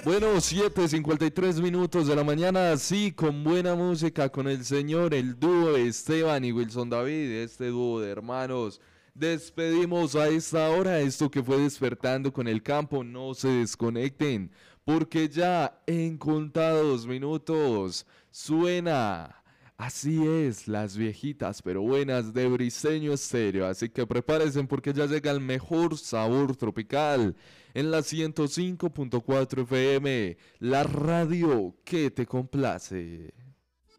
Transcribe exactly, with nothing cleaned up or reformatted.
Bueno, siete cincuenta y tres minutos de la mañana, sí, con buena música, con el señor, el dúo Esteban y Wilson David, este dúo de hermanos. Despedimos a esta hora esto que fue despertando con el campo. No se desconecten, porque ya en contados minutos suena. Así es, las viejitas pero buenas de Briseño Estéreo. Así que prepárense porque ya llega el mejor sabor tropical en la ciento cinco punto cuatro F M, la radio que te complace.